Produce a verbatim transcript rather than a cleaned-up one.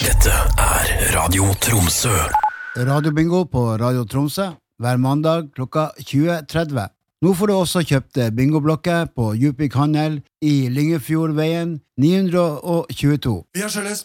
Dette er Radio Tromsø. Radiobingo på Radio Tromsø hver mandag klokka tjue tretti. Nå får du også kjøpt bingoblokker på Djupvik Handel i Lyngefjordveien ni hundre tjueto. Vi har skjøles.